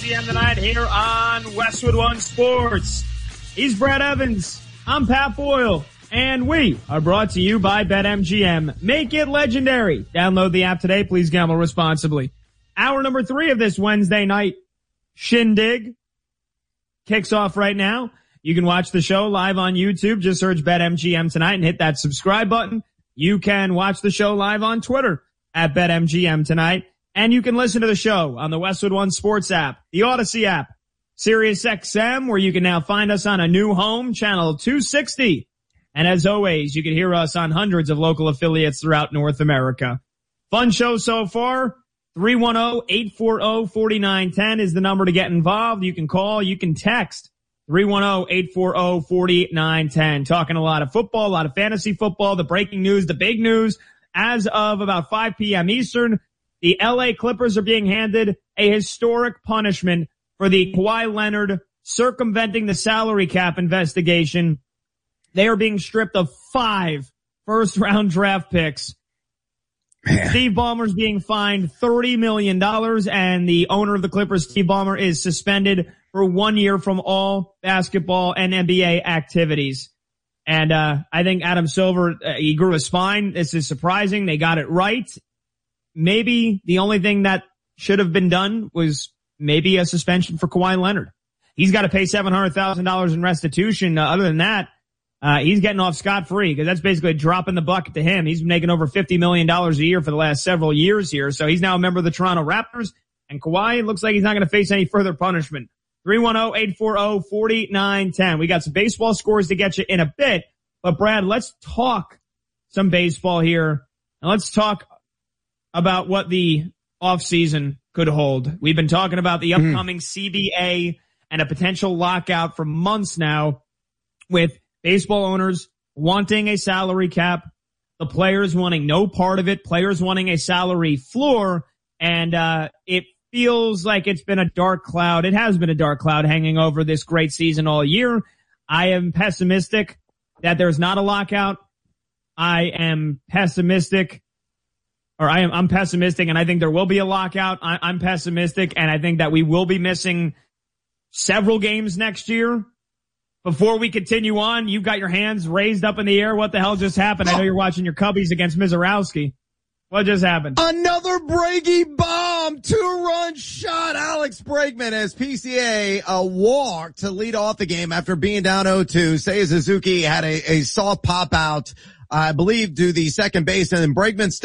BetMGM tonight here on Westwood One Sports. He's Brad Evans. I'm Pat Boyle. And we are brought to you by BetMGM. Make it legendary. Download the app today. Please gamble responsibly. Hour number 3 of this Wednesday night shindig kicks off right now. You can watch the show live on YouTube. Just search BetMGM tonight and hit that subscribe button. You can watch the show live on Twitter at BetMGM tonight. And you can listen to the show on the Westwood One Sports app, the Odyssey app, SiriusXM, where you can now find us on a new home, channel 260. And as always, you can hear us on hundreds of local affiliates throughout North America. Fun show so far. 310-840-4910 is the number to get involved. You can call, you can text. 310-840-4910. Talking a lot of football, a lot of fantasy football, the breaking news, the big news. As of about 5 p.m. Eastern, the LA Clippers are being handed a historic punishment for the Kawhi Leonard circumventing the salary cap investigation. They are being stripped of 5 first-round draft picks. Man. Steve Ballmer's being fined $30 million, and the owner of the Clippers, Steve Ballmer, is suspended for 1 year from all basketball and NBA activities. And I think Adam Silver, he grew a spine. This is surprising. They got it right. Maybe the only thing that should have been done was maybe a suspension for Kawhi Leonard. He's got to pay $700,000 in restitution. Other than that, he's getting off scot-free because that's basically a drop in the bucket to him. He's making over $50 million a year for the last several years here. So he's now a member of the Toronto Raptors. And Kawhi, it looks like he's not going to face any further punishment. 310-840-4910. We got some baseball scores to get you in a bit. But Brad, let's talk some baseball here. And let's talk about what the offseason could hold. We've been talking about the upcoming CBA and a potential lockout for months now, with baseball owners wanting a salary cap, the players wanting no part of it, players wanting a salary floor, and it feels like it's been a dark cloud. It has been a dark cloud hanging over this great season all year. I am pessimistic that there's not a lockout. I'm pessimistic, and I think there will be a lockout. I'm pessimistic, and I think that we will be missing several games next year. Before we continue on, you've got your hands raised up in the air. What the hell just happened? I know you're watching your Cubbies against Mizorowski. What just happened? Another Brady bomb. 2-run shot. Alex Bregman as PCA walked to lead off the game after being down 0-2. Seiya Suzuki had a soft pop out, I believe, to the second base, and then Bregman